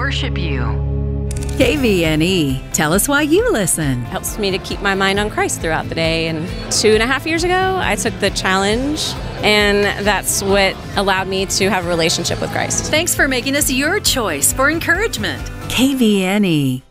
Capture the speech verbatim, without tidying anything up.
worship you. K V N E. Tell us why you listen. Helps me to keep my mind on Christ throughout the day. And two and a half years ago, I took the challenge, and that's what allowed me to have a relationship with Christ. Thanks for making us your choice for encouragement. K V N E.